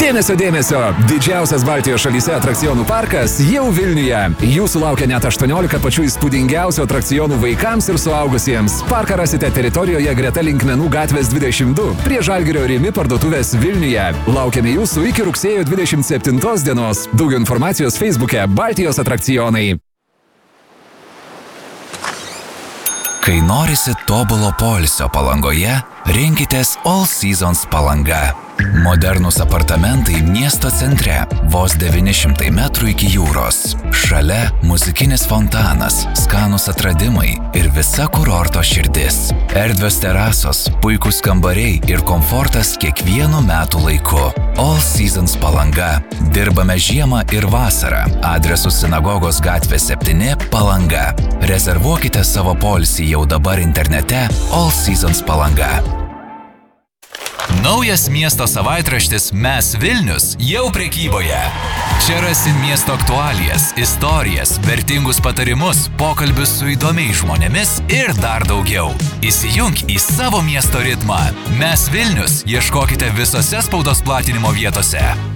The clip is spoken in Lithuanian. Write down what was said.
Dėmesio, dėmesio! Didžiausias Baltijos šalyse atrakcionų parkas jau Vilniuje. Jūsų laukia net 18 pačių įspūdingiausių atrakcionų vaikams ir suaugusiems. Parką rasite teritorijoje greta Linkmenų gatvės 22, prie Žalgirio Rimi parduotuvės Vilniuje. Laukiame jūsų iki rugsėjo 27 dienos. Daugiau informacijos Facebook'e Baltijos atrakcionai. Kai norisi tobulo poilsio Palangoje, rinkitės All Seasons Palanga. Modernūs apartamentai miesto centre, vos 900 metrų iki jūros. Šalia muzikinis fontanas, skanūs atradimai ir visa kurorto širdis. Erdvios terasos, puikūs kambariai ir komfortas kiekvienu metų laiku. All Seasons Palanga. Dirbame žiemą ir vasarą. Adresu Sinagogos gatvė 7, Palanga. Rezervuokite savo poilsį jau dabar internete All Seasons Palanga. Naujas miesto savaitraštis Mes Vilnius jau prekyboje. Čia rasi miesto aktualijas, istorijas, vertingus patarimus, pokalbius su įdomiais žmonėmis ir dar daugiau. Įsijunk į savo miesto ritmą. Mes Vilnius ieškokite visose spaudos platinimo vietose.